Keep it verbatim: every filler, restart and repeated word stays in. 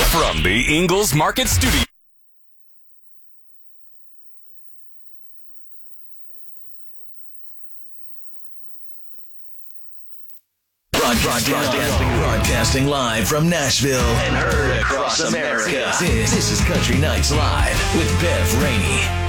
From the Ingles Market Studio. Broadcasting, broadcasting live from Nashville and heard across America. This, this is Country Nights Live with Bev Rainey.